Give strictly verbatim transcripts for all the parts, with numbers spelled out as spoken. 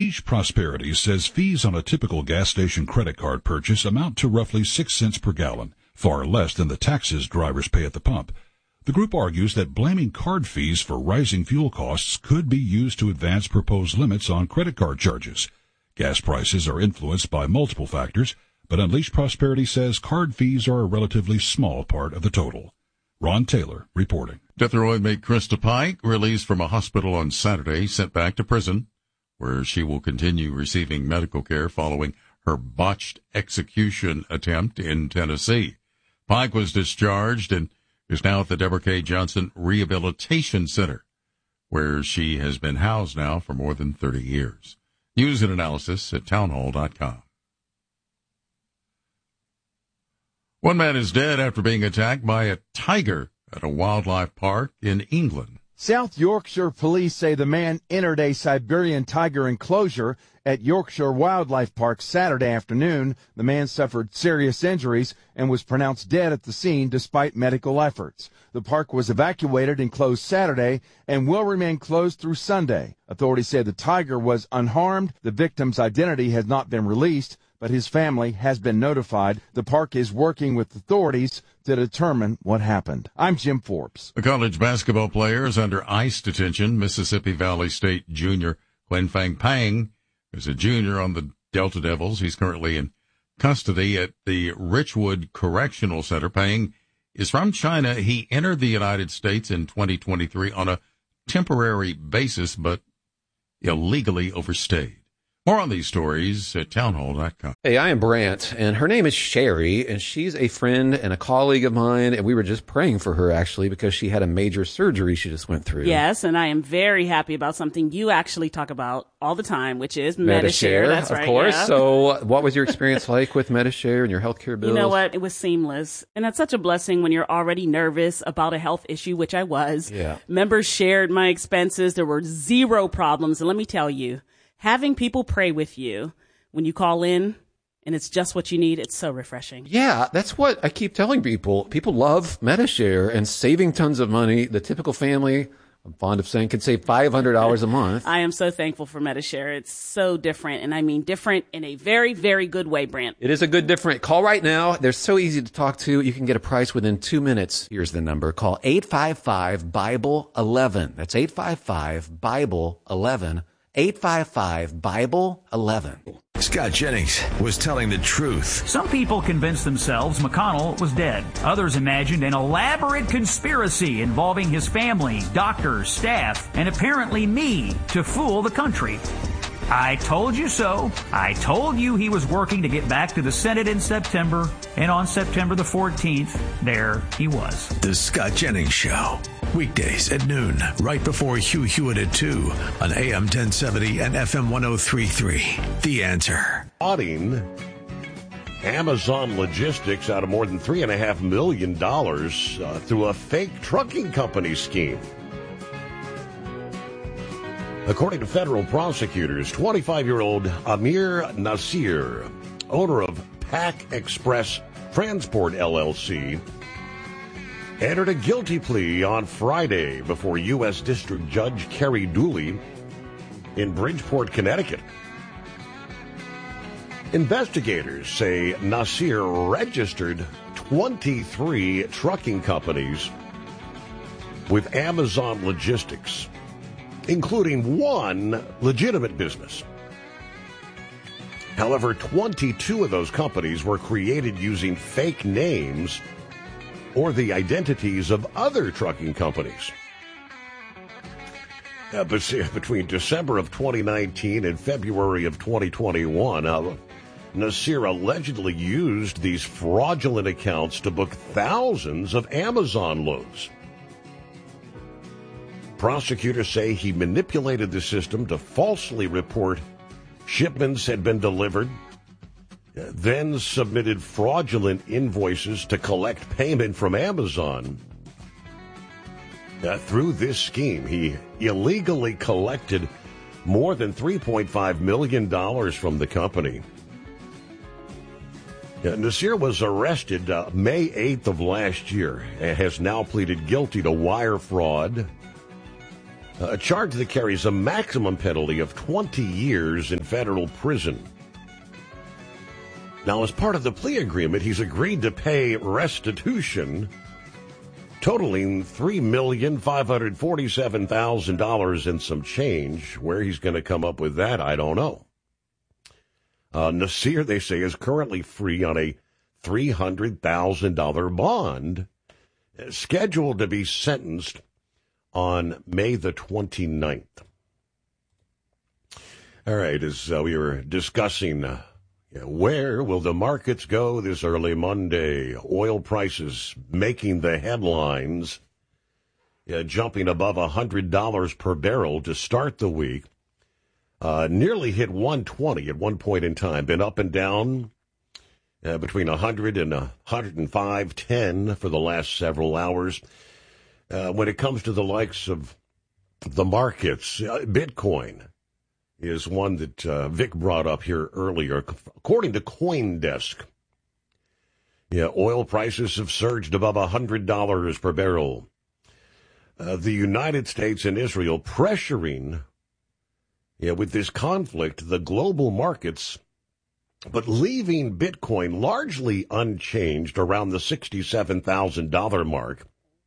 Unleash Prosperity says fees on a typical gas station credit card purchase amount to roughly six cents per gallon, far less than the taxes drivers pay at the pump. The group argues that blaming card fees for rising fuel costs could be used to advance proposed limits on credit card charges. Gas prices are influenced by multiple factors, but Unleash Prosperity says card fees are a relatively small part of the total. Ron Taylor reporting. Death row inmate Krista Pike, released from a hospital on Saturday, sent back to prison, where she will continue receiving medical care following her botched execution attempt in Tennessee. Pike was discharged and is now at the Deborah K. Johnson Rehabilitation Center, where she has been housed now for more than thirty years. News and analysis at townhall dot com. One man is dead after being attacked by a tiger at a wildlife park in England. South Yorkshire police say the man entered a Siberian tiger enclosure at Yorkshire Wildlife Park Saturday afternoon. The man suffered serious injuries and was pronounced dead at the scene despite medical efforts. The park was evacuated and closed Saturday and will remain closed through Sunday. Authorities say the tiger was unharmed. The victim's identity has not been released, but his family has been notified. The park is working with authorities to determine what happened. I'm Jim Forbes. The college basketball player is under ICE detention. Mississippi Valley State junior Quen Fang Pang is a junior on the Delta Devils. He's currently in custody at the Richwood Correctional Center. Pang is from China. He entered the United States in twenty twenty-three on a temporary basis, but illegally overstayed. More on these stories at townhall dot com. Hey, I am Brant, and her name is Sherry, and she's a friend and a colleague of mine, and we were just praying for her, actually, because she had a major surgery she just went through. Yes, and I am very happy about something you actually talk about all the time, which is Medi-Share. Medi-Share, That's of right, course. yeah. So what was your experience like with Medi-Share and your healthcare bills? You know what? It was seamless. And that's such a blessing when you're already nervous about a health issue, which I was. Yeah. Members shared my expenses. There were zero problems. And let me tell you, having people pray with you when you call in and it's just what you need, it's so refreshing. Yeah, that's what I keep telling people. People love Medi-Share and saving tons of money. The typical family, I'm fond of saying, can save five hundred dollars a month. I am so thankful for Medi-Share. It's so different, and I mean different in a very, very good way, Brant. It is a good different. Call right now. They're so easy to talk to. You can get a price within two minutes. Here's the number. Call eight five five, Bible eleven. That's eight five five, Bible eleven. eight five five, Bible eleven. Scott Jennings was telling the truth. Some people convinced themselves McConnell was dead. Others imagined an elaborate conspiracy involving his family, doctors, staff, and apparently me to fool the country. I told you so. I told you he was working to get back to the Senate in September, and on September the fourteenth, there he was. The Scott Jennings Show. Weekdays at noon, right before Hugh Hewitt at two on A M ten seventy and F M ten thirty-three. The Answer. Auditing Amazon Logistics out of more than three point five million dollars uh, through a fake trucking company scheme. According to federal prosecutors, twenty-five-year-old Amir Nasir, owner of Pack Express Transport L L C, entered a guilty plea on Friday before U S District Judge Kerry Dooley in Bridgeport, Connecticut. Investigators say Nasir registered twenty-three trucking companies with Amazon Logistics, including one legitimate business. However, twenty-two of those companies were created using fake names or the identities of other trucking companies. Uh, but see, between December of twenty nineteen and February of twenty twenty-one, uh, Nasir allegedly used these fraudulent accounts to book thousands of Amazon loads. Prosecutors say he manipulated the system to falsely report shipments had been delivered, then submitted fraudulent invoices to collect payment from Amazon. Uh, through this scheme, he illegally collected more than three point five million dollars from the company. Uh, Nasir was arrested uh, May eighth of last year and has now pleaded guilty to wire fraud, a charge that carries a maximum penalty of twenty years in federal prison. Now, as part of the plea agreement, he's agreed to pay restitution totaling three million five hundred forty-seven thousand dollars and some change. Where he's going to come up with that, I don't know. Uh, Nasir, they say, is currently free on a three hundred thousand dollars bond, scheduled to be sentenced on May the twenty-ninth. All right, as uh, we were discussing, uh, you know, where will the markets go this early Monday? Oil prices making the headlines, uh, jumping above one hundred dollars per barrel to start the week. Uh, nearly hit one twenty at one point in time, been up and down uh, between one hundred and one hundred five ten for the last several hours. Uh, when it comes to the likes of the markets, uh, Bitcoin is one that uh, Vic brought up here earlier. According to CoinDesk, yeah, oil prices have surged above one hundred dollars per barrel. Uh, the United States and Israel pressuring, yeah, with this conflict, the global markets, but leaving Bitcoin largely unchanged around the sixty-seven thousand dollars mark.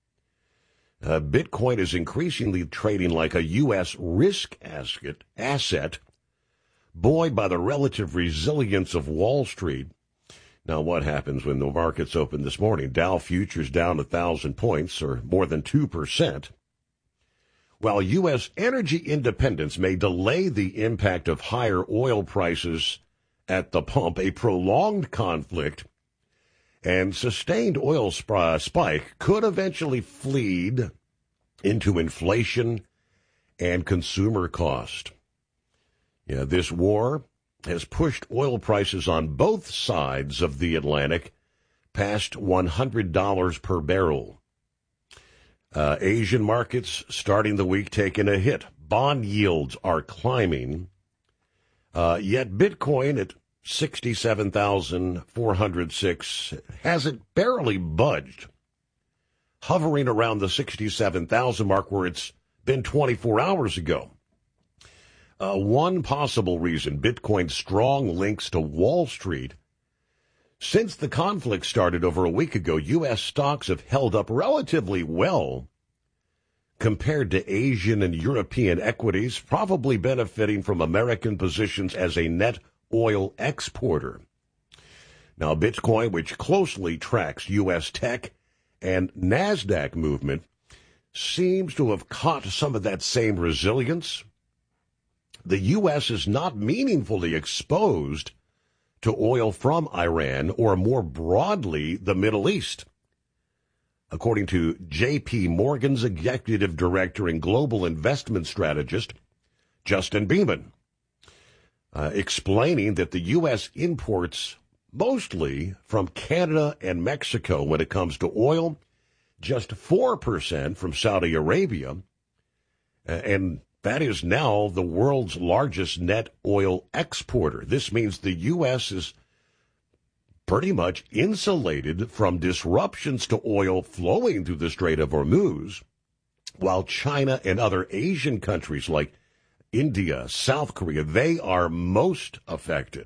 Uh, Bitcoin is increasingly trading like a U S risk asset, asset, buoyed by the relative resilience of Wall Street. Now, what happens when the markets open this morning? Dow futures down one thousand points, or more than two percent. While U S energy independence may delay the impact of higher oil prices at the pump, a prolonged conflict and sustained oil sp- spike could eventually feed into inflation and consumer cost. Yeah, this war has pushed oil prices on both sides of the Atlantic past one hundred dollars per barrel. Uh, Asian markets starting the week taking a hit. Bond yields are climbing, uh, yet Bitcoin at sixty-seven thousand four hundred six hasn't barely budged, hovering around the sixty-seven thousand mark where it's been twenty-four hours ago. Uh, one possible reason, Bitcoin's strong links to Wall Street. Since the conflict started over a week ago, U S stocks have held up relatively well compared to Asian and European equities, probably benefiting from American positions as a net oil exporter. Now, Bitcoin, which closely tracks U S tech and NASDAQ movement, seems to have caught some of that same resilience. The U S is not meaningfully exposed to oil from Iran or, more broadly, the Middle East, according to J P. Morgan's executive director and global investment strategist, Justin Beeman. Uh, explaining that the U S imports mostly from Canada and Mexico when it comes to oil, just four percent from Saudi Arabia, uh, and that is now the world's largest net oil exporter. This means the U S is pretty much insulated from disruptions to oil flowing through the Strait of Hormuz, while China and other Asian countries like India, South Korea, they are most affected.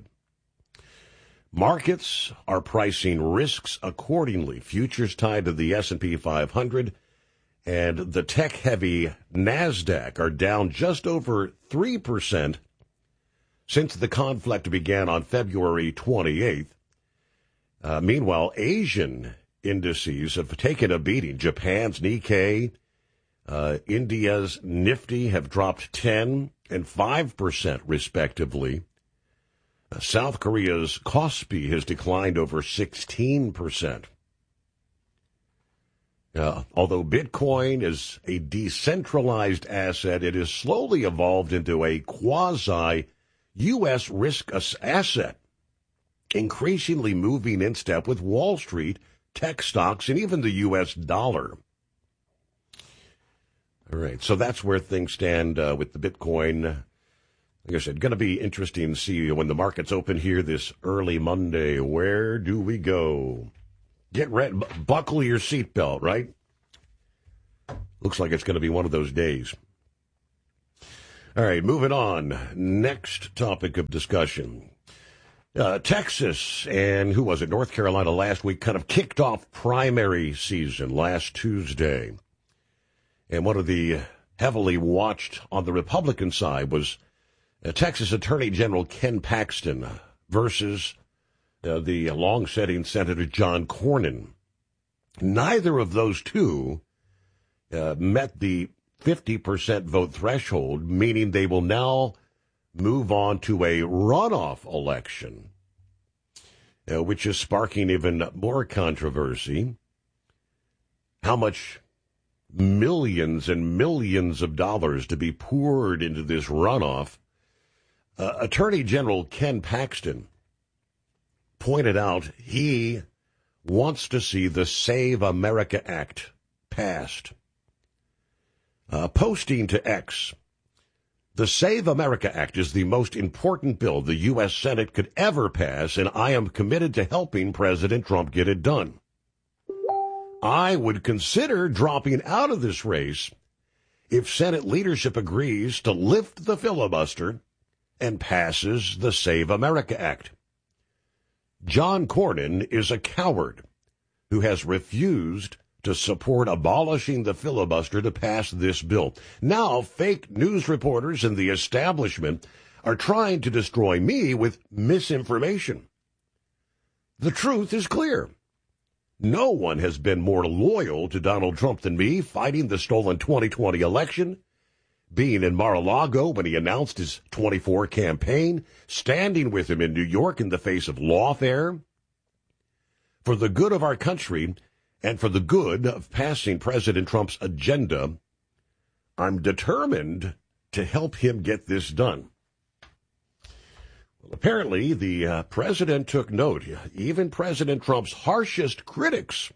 Markets are pricing risks accordingly. Futures tied to the S and P five hundred and the tech-heavy NASDAQ are down just over three percent since the conflict began on February twenty-eighth. Uh, meanwhile, Asian indices have taken a beating. Japan's Nikkei, uh, India's Nifty have dropped ten and five percent respectively. Uh, South Korea's Kospi has declined over sixteen percent. Uh, although Bitcoin is a decentralized asset, it has slowly evolved into a quasi-U S risk asset, increasingly moving in step with Wall Street, tech stocks, and even the U S dollar. All right, so that's where things stand uh, with the Bitcoin. Like I said, going to be interesting to see when the markets open here this early Monday. Where do we go? Get ready, buckle your seatbelt, right? Looks like it's going to be one of those days. All right, moving on. Next topic of discussion. Uh, Texas and, who was it, North Carolina last week kind of kicked off primary season last Tuesday. And one of the heavily watched on the Republican side was uh, Texas Attorney General Ken Paxton versus uh, the long-setting Senator John Cornyn. Neither of those two uh, met the fifty percent vote threshold, meaning they will now move on to a runoff election, uh, which is sparking even more controversy. How much millions and millions of dollars to be poured into this runoff. Uh, Attorney General Ken Paxton pointed out he wants to see the Save America Act passed. Uh, posting to X, the Save America Act is the most important bill the U S Senate could ever pass, and I am committed to helping President Trump get it done. I would consider dropping out of this race if Senate leadership agrees to lift the filibuster and passes the Save America Act. John Cornyn is a coward who has refused to support abolishing the filibuster to pass this bill. Now, fake news reporters and the establishment are trying to destroy me with misinformation. The truth is clear. No one has been more loyal to Donald Trump than me, fighting the stolen twenty twenty election, being in Mar-a-Lago when he announced his twenty-four campaign, standing with him in New York in the face of lawfare. For the good of our country and for the good of passing President Trump's agenda, I'm determined to help him get this done. Well, apparently, the uh, president took note. Even President Trump's harshest critics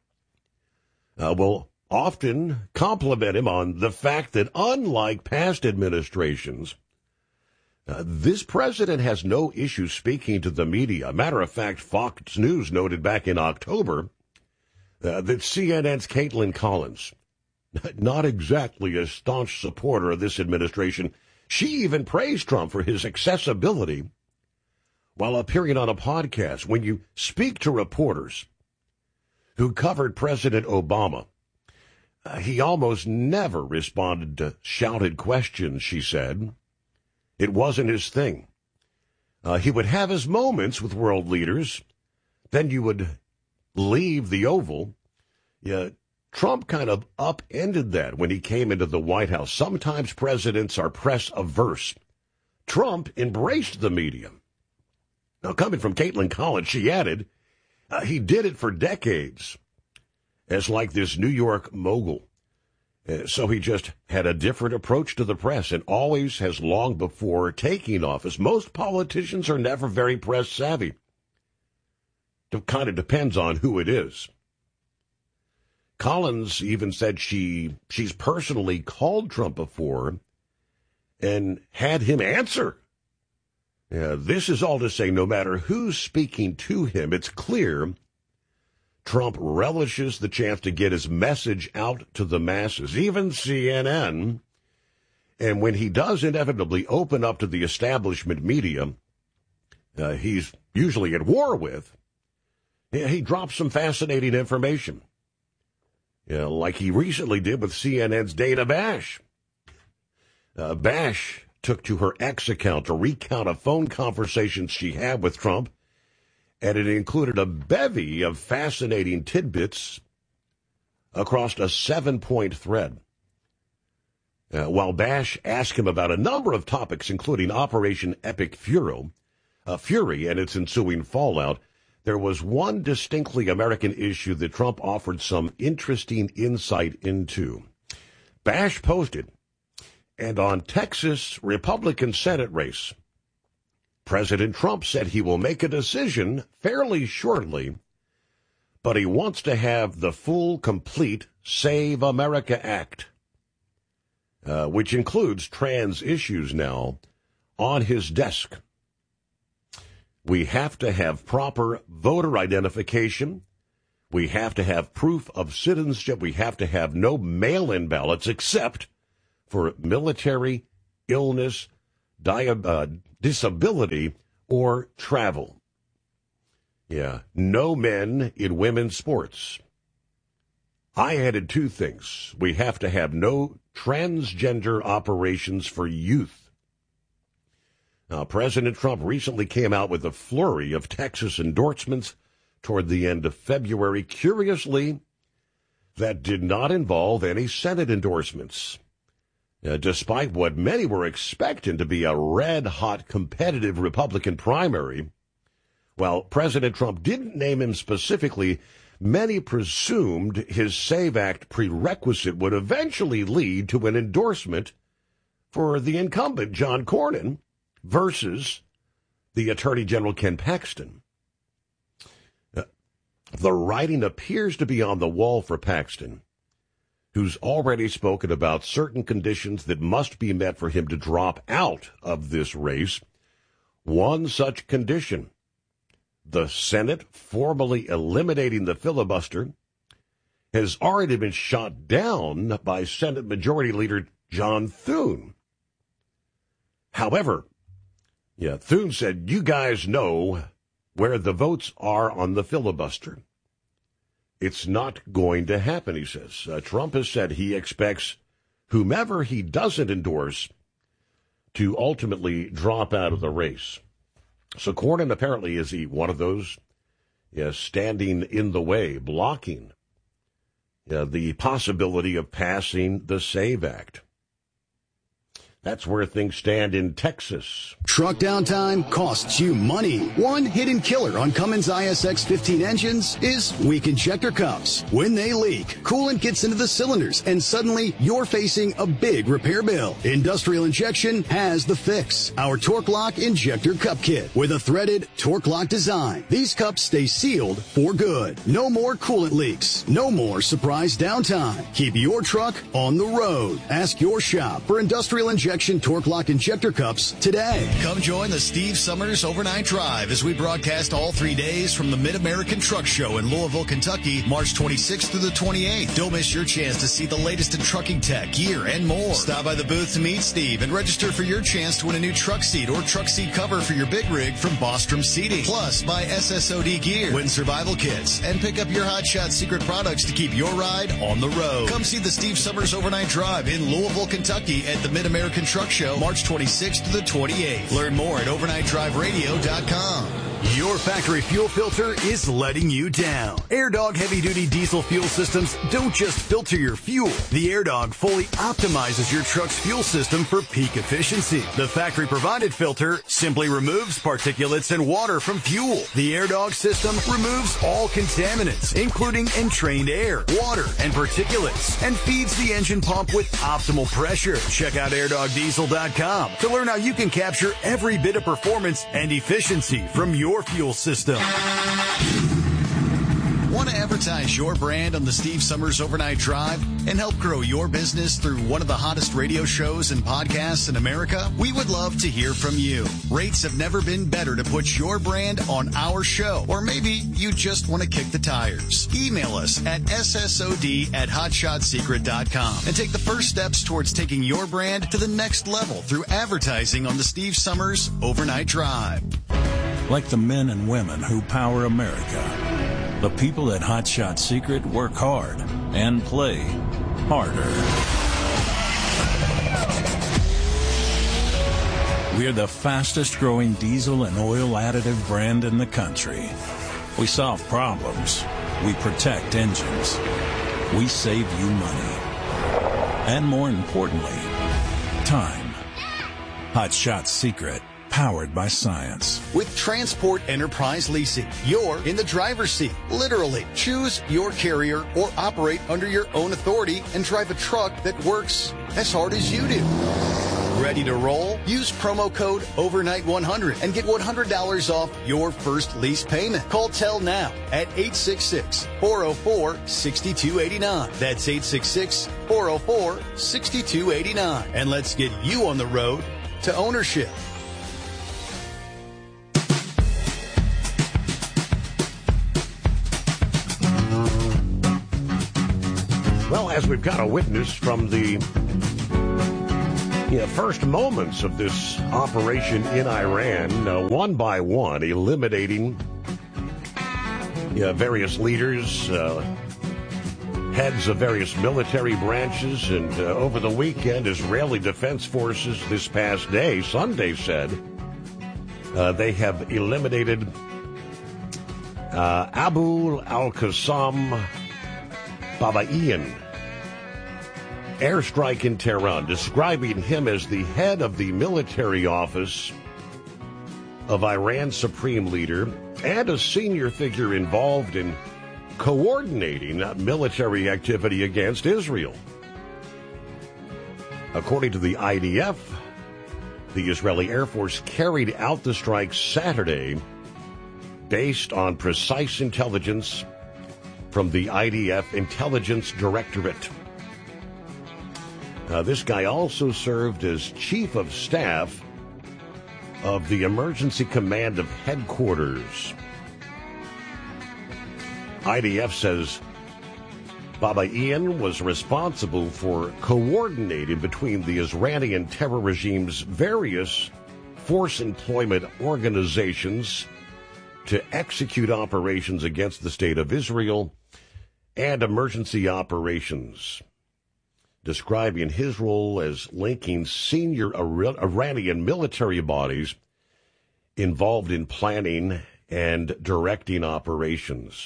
uh, will often compliment him on the fact that, unlike past administrations, uh, this president has no issue speaking to the media. Matter of fact, Fox News noted back in October uh, that C N N's Caitlin Collins, not exactly a staunch supporter of this administration, she even praised Trump for his accessibility while appearing on a podcast. When you speak to reporters who covered President Obama, uh, he almost never responded to shouted questions, she said. It wasn't his thing. Uh, he would have his moments with world leaders. Then you would leave the Oval. Yeah, Trump kind of upended that when he came into the White House. Sometimes presidents are press averse. Trump embraced the media. Now, coming from Caitlin Collins, she added, uh, he did it for decades as like this New York mogul. Uh, so he just had a different approach to the press and always has long before taking office. Most politicians are never very press savvy. It kind of depends on who it is. Collins even said she she's personally called Trump before and had him answer. Yeah, this is all to say, no matter who's speaking to him, it's clear Trump relishes the chance to get his message out to the masses, even C N N. And when he does inevitably open up to the establishment media, uh, he's usually at war with, yeah, he drops some fascinating information. Yeah, like he recently did with C N N's Dana Bash. Uh, Bash took to her X account to recount a phone conversation she had with Trump, and it included a bevy of fascinating tidbits across a seven-point thread. Uh, while Bash asked him about a number of topics, including Operation Epic Fury, uh, Fury and its ensuing fallout, there was one distinctly American issue that Trump offered some interesting insight into. Bash posted, and on Texas Republican Senate race, President Trump said he will make a decision fairly shortly, but he wants to have the full, complete Save America Act, uh, which includes trans issues now, on his desk. We have to have proper voter identification. We have to have proof of citizenship. We have to have no mail-in ballots except for military illness, di- uh, disability, or travel. Yeah, no men in women's sports. I added two things. We have to have no transgender operations for youth. Now, President Trump recently came out with a flurry of Texas endorsements toward the end of February. Curiously, that did not involve any Senate endorsements. Uh, despite what many were expecting to be a red-hot competitive Republican primary, while President Trump didn't name him specifically, many presumed his SAVE Act prerequisite would eventually lead to an endorsement for the incumbent, John Cornyn, versus the Attorney General, Ken Paxton. Uh, the writing appears to be on the wall for Paxton, who's already spoken about certain conditions that must be met for him to drop out of this race. One such condition, the Senate formally eliminating the filibuster, has already been shot down by Senate Majority Leader John Thune. However, yeah, Thune said, you guys know where the votes are on the filibuster. It's not going to happen, he says. Uh, Trump has said he expects whomever he doesn't endorse to ultimately drop out of the race. So Cornyn apparently is he one of those yeah, standing in the way, blocking yeah, the possibility of passing the SAVE Act. That's where things stand in Texas. Truck downtime costs you money. One hidden killer on Cummins I S X fifteen engines is weak injector cups. When they leak, coolant gets into the cylinders, and suddenly you're facing a big repair bill. Industrial Injection has the fix. Our Torque Lock Injector Cup Kit with a threaded Torque Lock design. These cups stay sealed for good. No more coolant leaks. No more surprise downtime. Keep your truck on the road. Ask your shop for Industrial Injection Torque Lock Injector Cups today. Come join the Steve Summers Overnight Drive as we broadcast all three days from the Mid-American Truck Show in Louisville, Kentucky, March twenty-sixth through the twenty-eighth. Don't miss your chance to see the latest in trucking tech, gear, and more. Stop by the booth to meet Steve and register for your chance to win a new truck seat or truck seat cover for your big rig from Bostrom Seating. Plus, buy S S O D gear, win survival kits, and pick up your Hot Shot secret products to keep your ride on the road. Come see the Steve Summers Overnight Drive in Louisville, Kentucky at the Mid-American Truck Show, March twenty-sixth to the twenty-eighth. Learn more at overnight drive radio dot com. Your factory fuel filter is letting you down. AirDog heavy-duty diesel fuel systems don't just filter your fuel. The AirDog fully optimizes your truck's fuel system for peak efficiency. The factory-provided filter simply removes particulates and water from fuel. The AirDog system removes all contaminants, including entrained air, water, and particulates, and feeds the engine pump with optimal pressure. Check out air dog diesel dot com to learn how you can capture every bit of performance and efficiency from your fuel system. Want to advertise your brand on the Steve Summers Overnight Drive and help grow your business through one of the hottest radio shows and podcasts in America? We would love to hear from you. Rates have never been better to put your brand on our show. Or maybe you just want to kick the tires. Email us at S S O D at hot shot secret dot com and take the first steps towards taking your brand to the next level through advertising on the Steve Summers Overnight Drive. Like the men and women who power America, the people at Hot Shot Secret work hard and play harder. We're the fastest growing diesel and oil additive brand in the country. We solve problems. We protect engines. We save you money. And more importantly, time. Hot Shot Secret. Powered by science. With Transport Enterprise Leasing, you're in the driver's seat, literally. Choose your carrier or operate under your own authority and drive a truck that works as hard as you do. Ready to roll? Use promo code overnight one hundred and get one hundred dollars off your first lease payment. Call Tell now at eight six six, four oh four, six two eight nine. That's eight six six, four oh four, six two eight nine. And let's get you on the road to ownership. Well, as we've got a witness from the Yeah, first moments of this operation in Iran, uh, one by one, eliminating yeah, various leaders, uh, heads of various military branches, and uh, over the weekend, Israeli Defense Forces this past day, Sunday, said uh, they have eliminated uh, Abu al-Qassam Babaian airstrike in Tehran, describing him as the head of the military office of Iran's supreme leader and a senior figure involved in coordinating military activity against Israel. According to the I D F, the Israeli Air Force carried out the strike Saturday based on precise intelligence from the I D F Intelligence Directorate. Uh, this guy also served as chief of staff of the Emergency Command of Headquarters. I D F says Babaian was responsible for coordinating between the Iranian terror regime's various force employment organizations to execute operations against the State of Israel and emergency operations, describing his role as linking senior Iranian military bodies involved in planning and directing operations.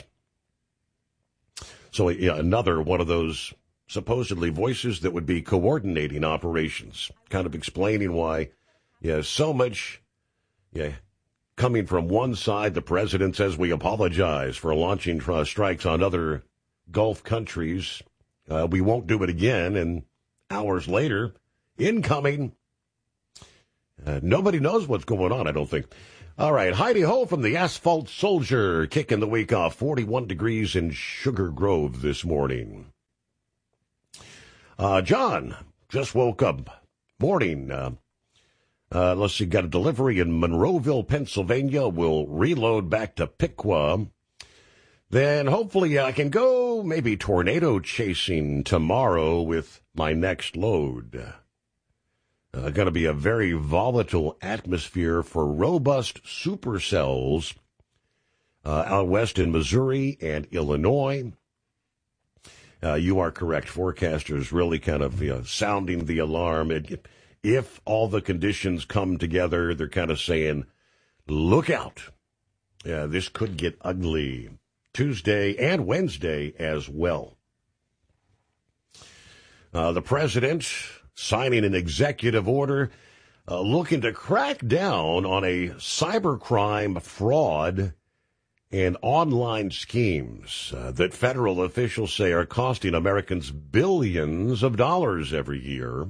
So yeah, another one of those supposedly voices that would be coordinating operations, kind of explaining why yeah, so much yeah, coming from one side. The president says we apologize for launching uh, strikes on other Gulf countries. Uh, we won't do it again. And hours later, incoming. Uh, nobody knows what's going on, I don't think. All right, Heidi Ho from the Asphalt Soldier, kicking the week off. forty-one degrees in Sugar Grove this morning. Uh, John just woke up. Morning. Uh, uh, let's see, got a delivery in Monroeville, Pennsylvania. We'll reload back to Piqua. Then hopefully I can go maybe tornado chasing tomorrow with my next load. Uh, going to be a very volatile atmosphere for robust supercells uh, out west in Missouri and Illinois. Uh, you are correct. Forecasters really kind of you know, sounding the alarm. It, if all the conditions come together, they're kind of saying, look out. Yeah, this could get ugly. Tuesday and Wednesday as well. Uh, the president signing an executive order uh, looking to crack down on a cybercrime fraud and online schemes uh, that federal officials say are costing Americans billions of dollars every year.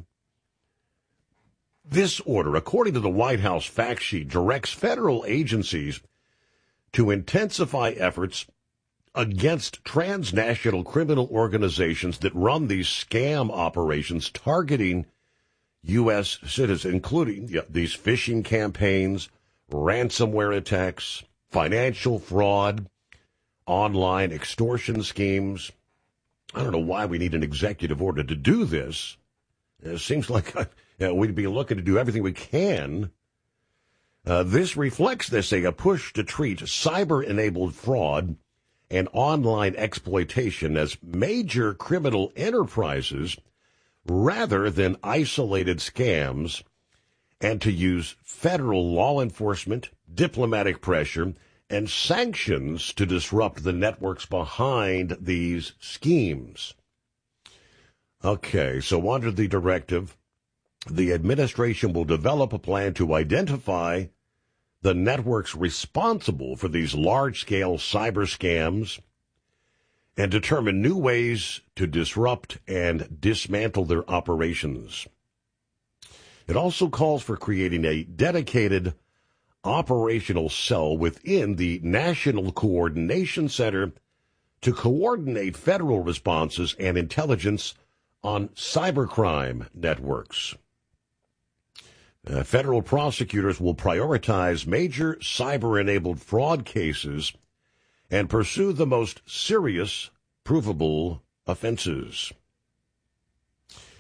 This order, according to the White House fact sheet, directs federal agencies to intensify efforts against transnational criminal organizations that run these scam operations targeting U S citizens, including yeah, these phishing campaigns, ransomware attacks, financial fraud, online extortion schemes. I don't know why we need an executive order to do this. It seems like uh, you know, we'd be looking to do everything we can. Uh, this reflects, they say, a push to treat cyber-enabled fraud and online exploitation as major criminal enterprises rather than isolated scams, and to use federal law enforcement, diplomatic pressure, and sanctions to disrupt the networks behind these schemes. Okay, so under the directive, the administration will develop a plan to identify the networks responsible for these large-scale cyber scams and determine new ways to disrupt and dismantle their operations. It also calls for creating a dedicated operational cell within the National Coordination Center to coordinate federal responses and intelligence on cybercrime networks. Uh, federal prosecutors will prioritize major cyber-enabled fraud cases and pursue the most serious, provable offenses.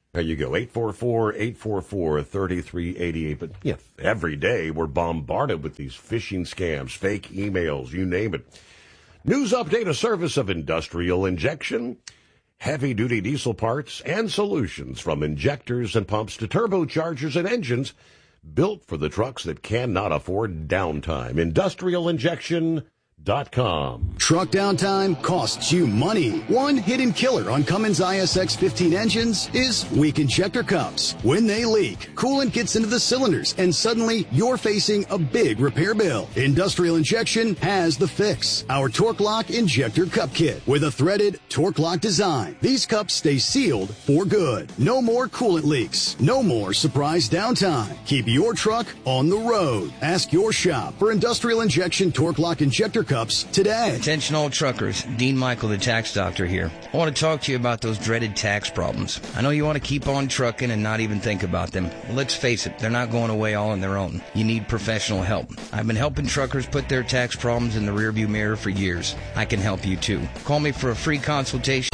There you go, eight four four, eight four four, three three eight eight. But yeah, every day we're bombarded with these phishing scams, fake emails, you name it. News update, a service of Industrial Injection. Heavy-duty diesel parts and solutions from injectors and pumps to turbochargers and engines built for the trucks that cannot afford downtime. Industrial Injection dot com. Truck downtime costs you money. One hidden killer on Cummins I S X fifteen engines is weak injector cups. When they leak, coolant gets into the cylinders and suddenly you're facing a big repair bill. Industrial Injection has the fix. Our Torque Lock Injector Cup Kit with a threaded Torque Lock design. These cups stay sealed for good. No more coolant leaks. No more surprise downtime. Keep your truck on the road. Ask your shop for Industrial Injection Torque Lock Injector Cups today. Attention all truckers, Dean Michael, the tax doctor here. I want to talk to you about those dreaded tax problems. I know you want to keep on trucking and not even think about them. Well, let's face it, they're not going away all on their own. You need professional help. I've been helping truckers put their tax problems in the rearview mirror for years. I can help you too. Call me for a free consultation.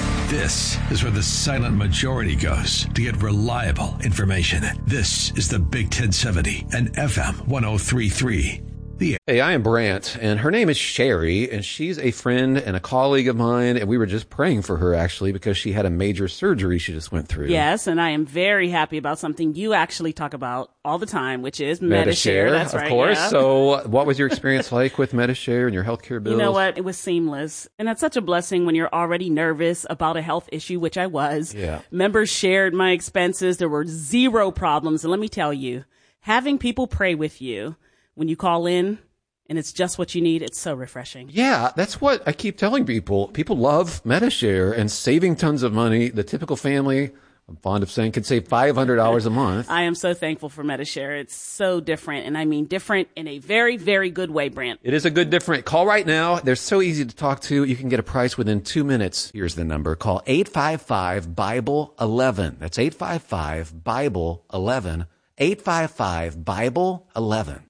This is where the silent majority goes to get reliable information. This is the Big ten seventy and F M one oh three point three. Hey, I am Brant, and her name is Sherry, and she's a friend and a colleague of mine, and we were just praying for her, actually, because she had a major surgery she just went through. Yes, and I am very happy about something you actually talk about all the time, which is Medi-Share. Medi-Share, That's of right, course. yeah. So what was your experience like with Medi-Share and your healthcare bills? You know what? It was seamless. And that's such a blessing when you're already nervous about a health issue, which I was. Yeah. Members shared my expenses. There were zero problems. And let me tell you, having people pray with you when you call in, and it's just what you need, it's so refreshing. Yeah, that's what I keep telling people. People love Medi-Share and saving tons of money. The typical family, I'm fond of saying, can save five hundred dollars a month. I am so thankful for Medi-Share. It's so different, and I mean different in a very, very good way, Brant. It is a good different. Call right now. They're so easy to talk to. You can get a price within two minutes. Here's the number. Call eight five five, Bible eleven. That's eight five five, Bible eleven. eight five five, Bible eleven.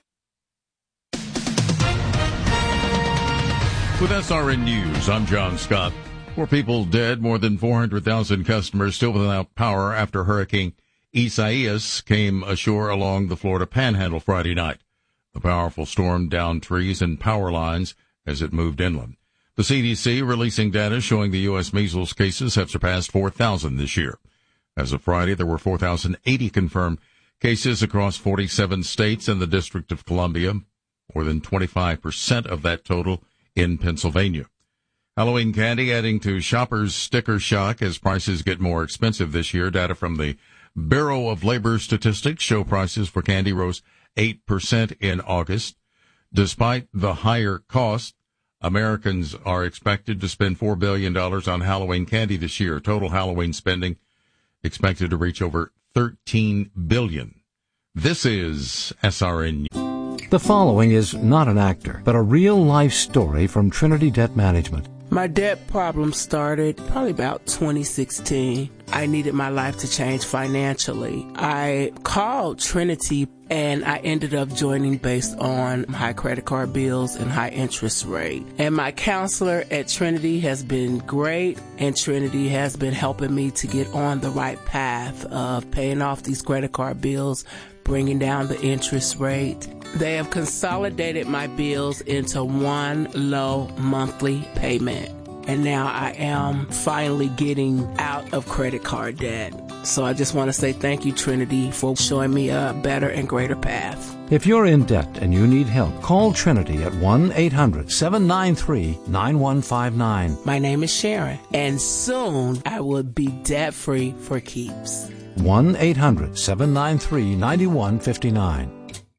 With S R N News, I'm John Scott. Four people dead, more than four hundred thousand customers still without power after Hurricane Isaias came ashore along the Florida Panhandle Friday night. The powerful storm downed trees and power lines as it moved inland. The C D C releasing data showing the U S measles cases have surpassed four thousand this year. As of Friday, there were four thousand eighty confirmed cases across forty-seven states and the District of Columbia, more than twenty-five percent of that total in Pennsylvania. Halloween candy adding to shoppers' sticker shock as prices get more expensive this year. Data from the Bureau of Labor Statistics show prices for candy rose eight percent in August. Despite the higher cost, Americans are expected to spend four billion dollars on Halloween candy this year. Total Halloween spending expected to reach over thirteen billion dollars. This is S R N News. The following is not an actor, but a real-life story from Trinity Debt Management. My debt problem started probably about twenty sixteen. I needed my life to change financially. I called Trinity and I ended up joining based on high credit card bills and high interest rate. And my counselor at Trinity has been great, and Trinity has been helping me to get on the right path of paying off these credit card bills, bringing down the interest rate. They have consolidated my bills into one low monthly payment. And now I am finally getting out of credit card debt. So I just want to say thank you, Trinity, for showing me a better and greater path. If you're in debt and you need help, call Trinity at one eight hundred, seven nine three, nine one five nine. My name is Sharon, and soon I will be debt-free for keeps. one eight hundred, seven nine three, nine one five nine.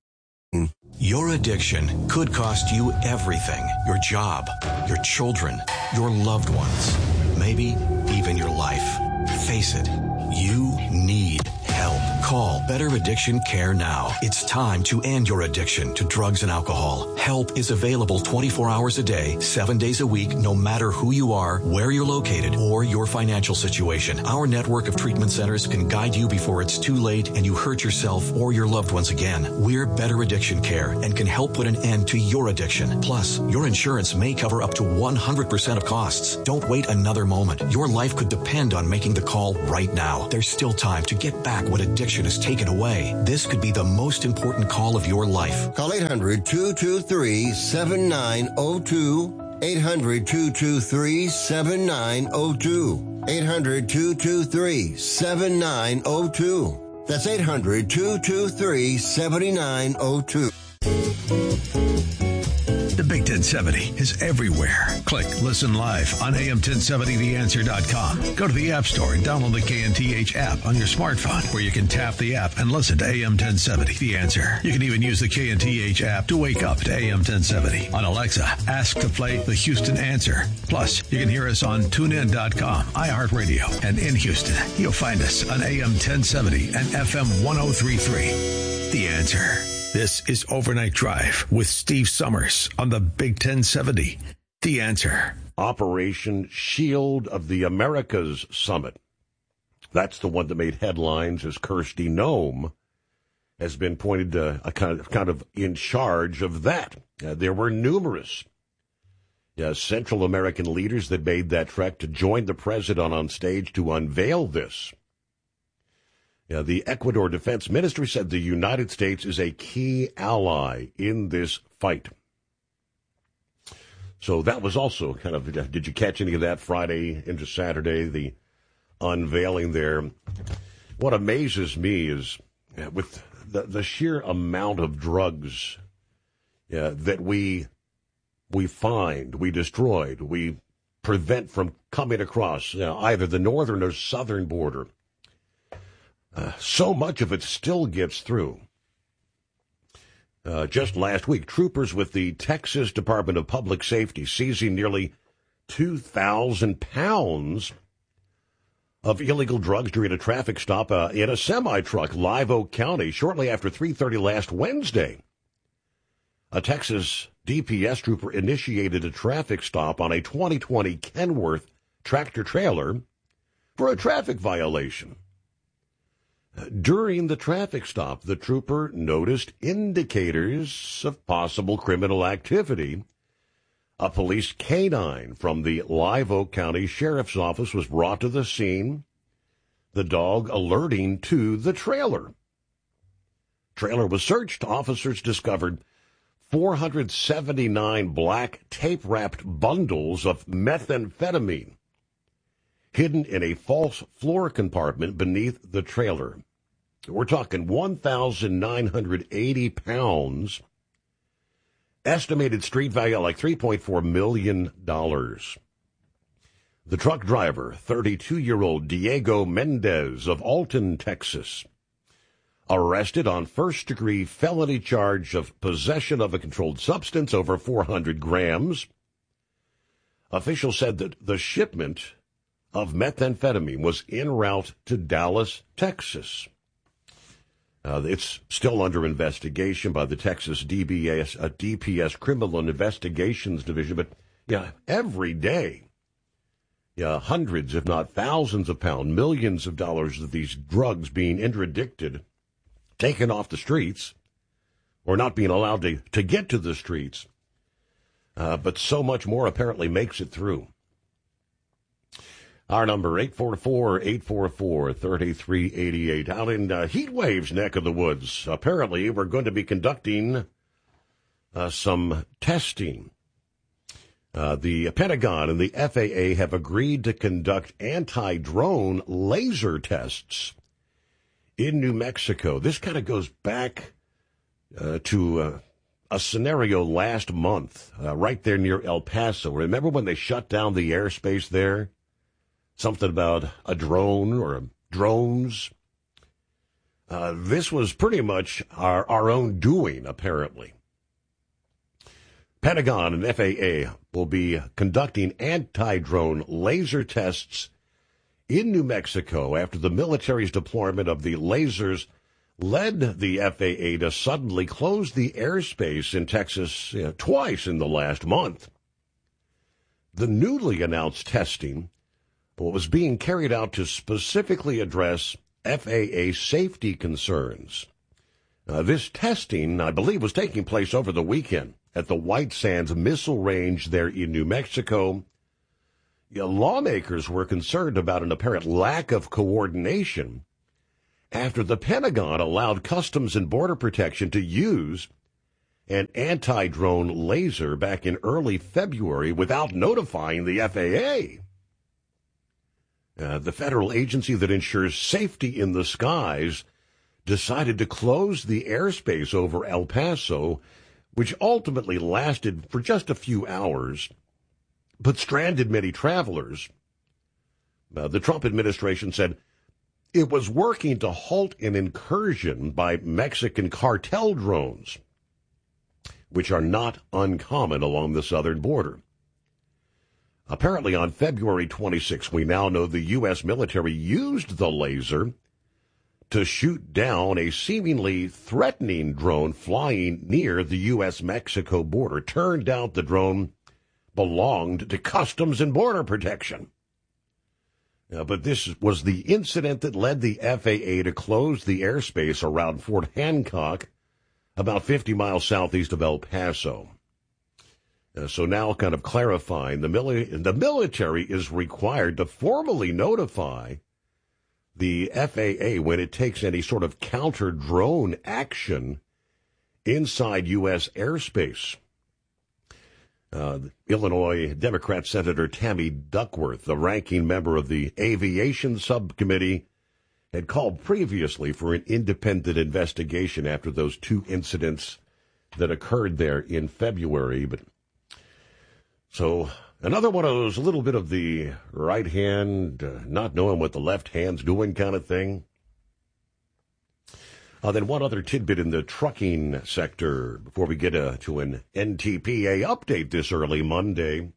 Your addiction could cost you everything. Your job, your children, your loved ones, maybe even your life. Face it, you need help. help. Call Better Addiction Care now. It's time to end your addiction to drugs and alcohol. Help is available twenty-four hours a day, seven days a week, no matter who you are, where you're located, or your financial situation. Our network of treatment centers can guide you before it's too late and you hurt yourself or your loved ones again. We're Better Addiction Care and can help put an end to your addiction. Plus, your insurance may cover up to one hundred percent of costs. Don't wait another moment. Your life could depend on making the call right now. There's still time to get back what addiction has taken away. This could be the most important call of your life. Call eight hundred, two two three, seven nine zero two. eight hundred, two two three, seven nine zero two. eight hundred, two two three, seven nine zero two. That's eight hundred, two two three, seven nine zero two. The Big ten seventy is everywhere. Click Listen Live on A M ten seventy the answer dot com. Go to the App Store and download the K N T H app on your smartphone, where you can tap the app and listen to A M ten seventy The Answer. You can even use the K N T H app to wake up to A M ten seventy. On Alexa, ask to play the Houston Answer. Plus, you can hear us on tune in dot com, iHeartRadio, and in Houston, you'll find us on A M ten seventy and F M one oh three point three. The Answer. This is Overnight Drive with Steve Summers on the Big ten seventy. The Answer. Operation Shield of the Americas Summit. That's the one that made headlines as Kirsty Noem has been pointed to a kind of, kind of in charge of that. Uh, there were numerous uh, Central American leaders that made that trek to join the president on stage to unveil this. Yeah, the Ecuador Defense Ministry said the United States is a key ally in this fight. So that was also kind of, did you catch any of that Friday into Saturday, the unveiling there? What amazes me is with the, the sheer amount of drugs uh, that we we find, we destroyed, we prevent from coming across you know, either the northern or southern border. Uh, so much of it still gets through. Uh, just last week, troopers with the Texas Department of Public Safety seizing nearly two thousand pounds of illegal drugs during a traffic stop uh, in a semi-truck, Live Oak County, shortly after three thirty last Wednesday. A Texas D P S trooper initiated a traffic stop on a twenty twenty Kenworth tractor-trailer for a traffic violation. During the traffic stop, the trooper noticed indicators of possible criminal activity. A police canine from the Live Oak County Sheriff's Office was brought to the scene, the dog alerting to the trailer. Trailer was searched. Officers discovered four hundred seventy-nine black tape-wrapped bundles of methamphetamine hidden in a false floor compartment beneath the trailer. We're talking one thousand nine hundred eighty pounds, estimated street value like three point four million dollars. The truck driver, thirty-two-year-old Diego Mendez of Alton, Texas, arrested on first-degree felony charge of possession of a controlled substance over four hundred grams. Officials said that the shipment of methamphetamine was en route to Dallas, Texas. Uh, it's still under investigation by the Texas D B S, uh, D P S Criminal Investigations Division, but yeah, every day, yeah, hundreds, if not thousands of pounds, millions of dollars of these drugs being interdicted, taken off the streets, or not being allowed to, to get to the streets. Uh, but so much more apparently makes it through. Our number, eight four four, eight four four, three three eight eight. Out in uh, Heat Wave's neck of the woods, apparently we're going to be conducting uh, some testing. Uh, the Pentagon and the F A A have agreed to conduct anti-drone laser tests in New Mexico. This kind of goes back uh, to uh, a scenario last month, uh, right there near El Paso. Remember when they shut down the airspace there? Something about a drone or drones. Uh, this was pretty much our, our own doing, apparently. Pentagon and F A A will be conducting anti-drone laser tests in New Mexico after the military's deployment of the lasers led the F A A to suddenly close the airspace in Texas you know, twice in the last month. The newly announced testing was being carried out to specifically address F A A safety concerns. Uh, this testing, I believe, was taking place over the weekend at the White Sands Missile Range there in New Mexico. You know, lawmakers were concerned about an apparent lack of coordination after the Pentagon allowed Customs and Border Protection to use an anti-drone laser back in early February without notifying the F A A. Uh, the federal agency that ensures safety in the skies decided to close the airspace over El Paso, which ultimately lasted for just a few hours, but stranded many travelers. Uh, the Trump administration said it was working to halt an incursion by Mexican cartel drones, which are not uncommon along the southern border. Apparently, on February twenty-sixth, we now know the U S military used the laser to shoot down a seemingly threatening drone flying near the U S Mexico border. Turned out the drone belonged to Customs and Border Protection. Uh, but this was the incident that led the F A A to close the airspace around Fort Hancock, about fifty miles southeast of El Paso. Uh, so now kind of clarifying, the, mili- the military is required to formally notify the F A A when it takes any sort of counter-drone action inside U S airspace. Uh, Illinois Democrat Senator Tammy Duckworth, the ranking member of the Aviation Subcommittee, had called previously for an independent investigation after those two incidents that occurred there in February. But so another one of those little bit of the right hand, uh, not knowing what the left hand's doing kind of thing. Uh, then one other tidbit in the trucking sector before we get uh, to an N T P A update this early Monday.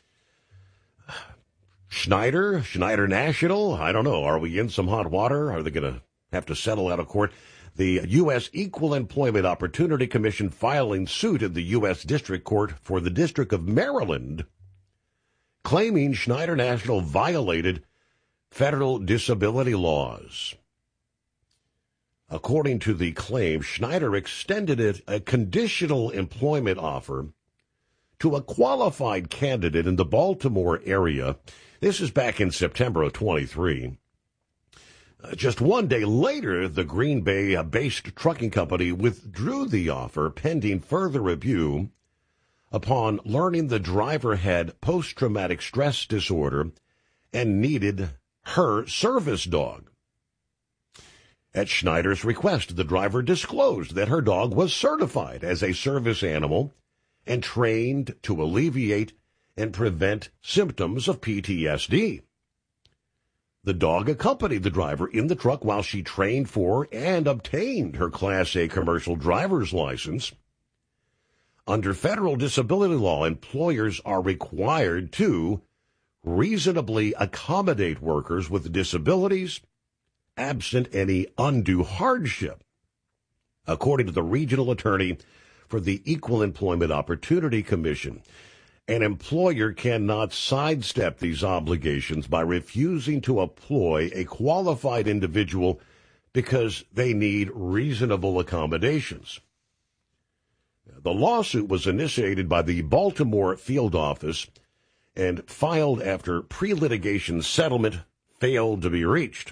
Schneider, Schneider National, I don't know. Are we in some hot water? Are they going to have to settle out of court? The U S Equal Employment Opportunity Commission filing suit in the U S District Court for the District of Maryland, claiming Schneider National violated federal disability laws. According to the claim, Schneider extended it a conditional employment offer to a qualified candidate in the Baltimore area. This is back in September of twenty-three. Uh, just one day later, the Green Bay-based trucking company withdrew the offer pending further review upon learning the driver had post-traumatic stress disorder and needed her service dog. At Schneider's request, the driver disclosed that her dog was certified as a service animal and trained to alleviate and prevent symptoms of P T S D. The dog accompanied the driver in the truck while she trained for and obtained her Class A commercial driver's license. Under federal disability law, employers are required to reasonably accommodate workers with disabilities, absent any undue hardship. According to the regional attorney for the Equal Employment Opportunity Commission, an employer cannot sidestep these obligations by refusing to employ a qualified individual because they need reasonable accommodations. The lawsuit was initiated by the Baltimore field office and filed after pre-litigation settlement failed to be reached.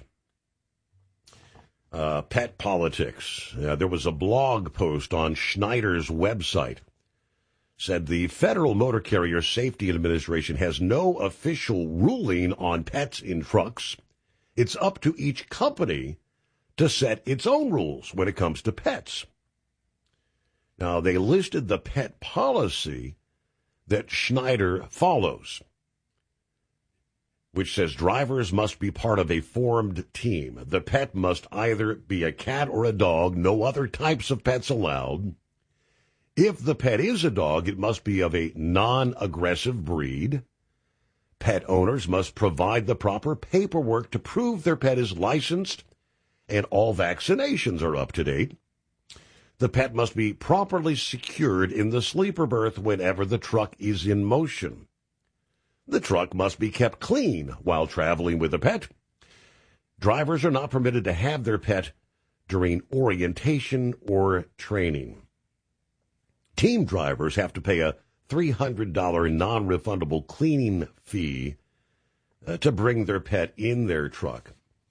Uh, pet politics. Uh, there was a blog post on Schneider's website. Said the Federal Motor Carrier Safety Administration has no official ruling on pets in trucks. It's up to each company to set its own rules when it comes to pets. Now, they listed the pet policy that Schneider follows, which says drivers must be part of a formed team. The pet must either be a cat or a dog, no other types of pets allowed. If the pet is a dog, it must be of a non-aggressive breed. Pet owners must provide the proper paperwork to prove their pet is licensed and all vaccinations are up to date. The pet must be properly secured in the sleeper berth whenever the truck is in motion. The truck must be kept clean while traveling with the pet. Drivers are not permitted to have their pet during orientation or training. Team drivers have to pay a three hundred dollars non-refundable cleaning fee uh, to bring their pet in their truck.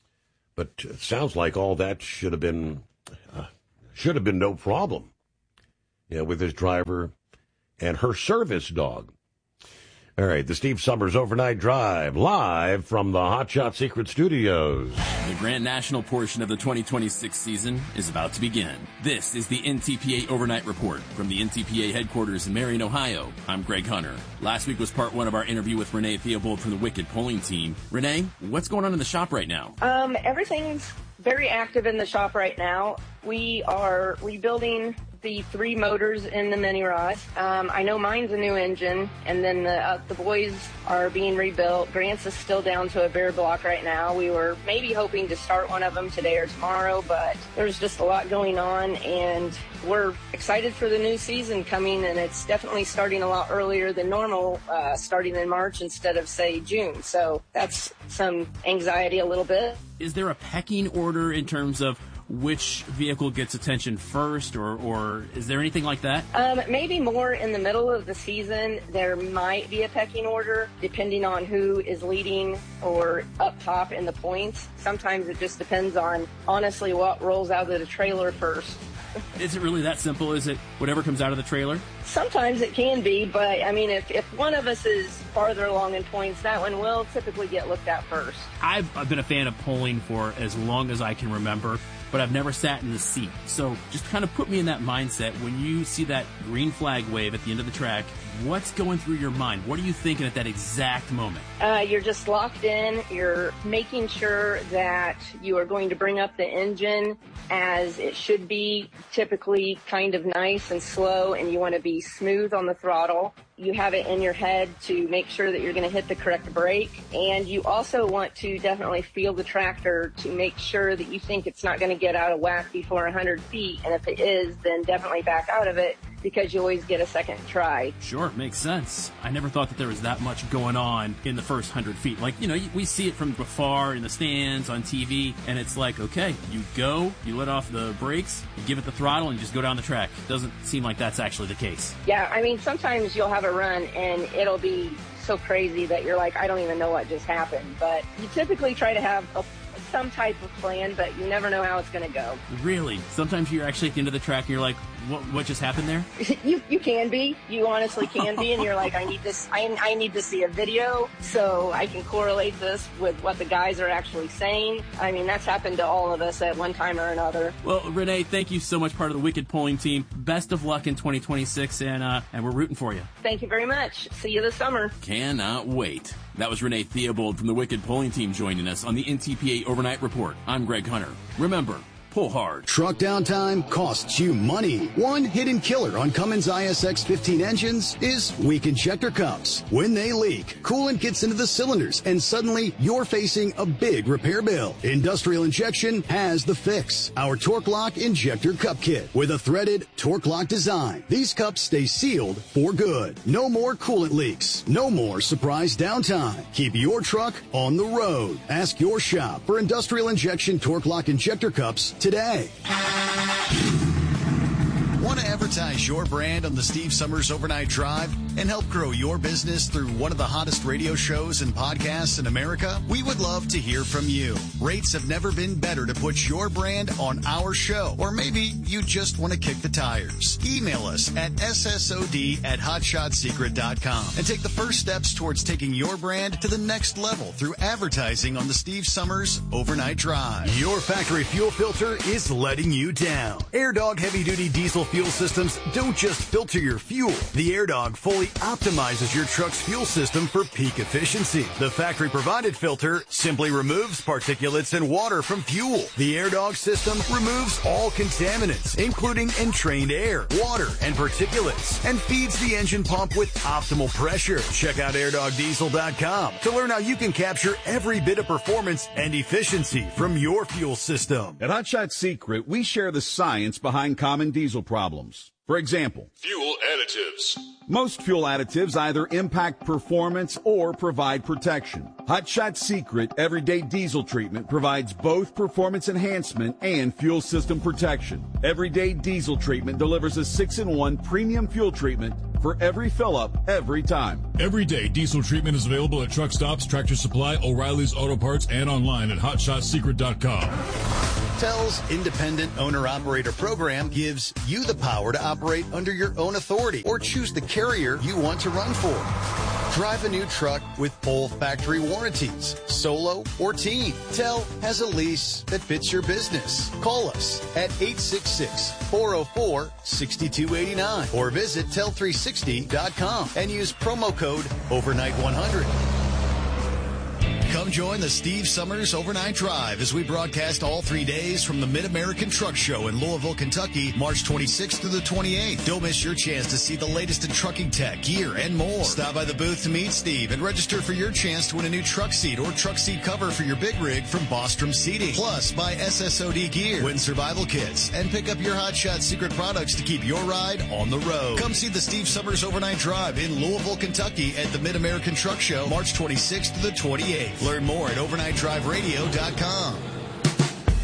But it sounds like all that should have been uh, should have been no problem. Yeah, with his driver and her service dog. All right, the Steve Summers Overnight Drive, live from the Hot Shot Secret Studios. The Grand National portion of the twenty twenty-six season is about to begin. This is the N T P A Overnight Report from the N T P A headquarters in Marion, Ohio. I'm Greg Hunter. Last week was part one of our interview with Renee Theobald from the Wicked Polling Team. Renee, what's going on in the shop right now? Um, everything's very active in the shop right now. We are rebuilding the three motors in the mini rod. Um, I know mine's a new engine, and then the uh, the boys are being rebuilt. Grant's is still down to a bare block right now. We were maybe hoping to start one of them today or tomorrow, but there's just a lot going on, and we're excited for the new season coming, and it's definitely starting a lot earlier than normal, uh, starting in March instead of, say, June. So that's some anxiety a little bit. Is there a pecking order in terms of which vehicle gets attention first, or, or is there anything like that? Um, maybe more in the middle of the season, there might be a pecking order, depending on who is leading or up top in the points. Sometimes it just depends on, honestly, what rolls out of the trailer first. Is it really that simple? Is it whatever comes out of the trailer? Sometimes it can be, but I mean, if, if one of us is farther along in points, that one will typically get looked at first. I've, I've been a fan of polling for as long as I can remember, but I've never sat in the seat. So just kind of put me in that mindset. When you see that green flag wave at the end of the track, what's going through your mind? What are you thinking at that exact moment? Uh, you're just locked in. You're making sure that you are going to bring up the engine as it should be, typically kind of nice and slow, and you want to be smooth on the throttle. You have it in your head to make sure that you're going to hit the correct brake, and you also want to definitely feel the tractor to make sure that you think it's not going to get out of whack before one hundred feet, and if it is, then definitely back out of it, because you always get a second try. Sure, makes sense. I never thought that there was that much going on in the first one hundred feet. Like, you know, we see it from afar in the stands, on T V, and it's like, okay, you go, you let off the brakes, you give it the throttle, and you just go down the track. Doesn't seem like that's actually the case. Yeah, I mean, sometimes you'll have a run, and it'll be so crazy that you're like, I don't even know what just happened. But you typically try to have a some type of plan, but you never know how it's going to go. Really? Sometimes you're actually at the end of the track and you're like, what, what just happened there? you you can be. You honestly can be, and you're like, I need this. I, I need to see a video so I can correlate this with what the guys are actually saying. I mean, that's happened to all of us at one time or another. Well, Renee, thank you so much, part of the Wicked Polling Team. Best of luck in twenty twenty-six, and uh, and we're rooting for you. Thank you very much. See you this summer. Cannot wait. That was Renee Theobald from the Wicked Polling Team joining us on the N T P A Overnight Report. I'm Greg Hunter. Remember, pull hard. Truck downtime costs you money. One hidden killer on Cummins I S X fifteen engines is weak injector cups. When they leak, coolant gets into the cylinders, and suddenly you're facing a big repair bill. Industrial Injection has the fix. Our Torque Lock Injector Cup Kit with a threaded Torque Lock design. These cups stay sealed for good. No more coolant leaks. No more surprise downtime. Keep your truck on the road. Ask your shop for Industrial Injection Torque Lock Injector Cups today. Want to advertise your brand on the Steve Summers Overnight Drive and help grow your business through one of the hottest radio shows and podcasts in America? We would love to hear from you. Rates have never been better to put your brand on our show. Or maybe you just want to kick the tires. Email us at S S O D at hotshot secret dot com and take the first steps towards taking your brand to the next level through advertising on the Steve Summers Overnight Drive. Your factory fuel filter is letting you down. AirDog Heavy Duty Diesel Fuel Fuel Systems don't just filter your fuel. The AirDog fully optimizes your truck's fuel system for peak efficiency. The factory-provided filter simply removes particulates and water from fuel. The AirDog system removes all contaminants, including entrained air, water, and particulates, and feeds the engine pump with optimal pressure. Check out air dog diesel dot com to learn how you can capture every bit of performance and efficiency from your fuel system. At Hot Shot Secret, we share the science behind common diesel problems. For example, fuel additives. Most fuel additives either impact performance or provide protection. Hot Shot Secret Everyday Diesel Treatment provides both performance enhancement and fuel system protection. Everyday Diesel Treatment delivers a six in one premium fuel treatment for every fill-up, every time. Everyday Diesel Treatment is available at truck stops, Tractor Supply, O'Reilly's Auto Parts, and online at hot shot secret dot com. Tell's Independent Owner-Operator Program gives you the power to operate under your own authority or choose the carrier you want to run for. Drive a new truck with full factory warranties, solo or team. Tell has a lease that fits your business. Call us at eight six six, four oh four, six two eight nine or visit tell three sixty dot com and use promo code overnight one hundred. Come join the Steve Summers Overnight Drive as we broadcast all three days from the Mid-American Truck Show in Louisville, Kentucky, March twenty-sixth through the twenty-eighth. Don't miss your chance to see the latest in trucking tech, gear, and more. Stop by the booth to meet Steve and register for your chance to win a new truck seat or truck seat cover for your big rig from Bostrom Seating. Plus, buy S S O D gear, win survival kits, and pick up your Hot Shot Secret products to keep your ride on the road. Come see the Steve Summers Overnight Drive in Louisville, Kentucky at the Mid-American Truck Show, March twenty-sixth to the twenty-eighth. Learn more at overnight drive radio dot com.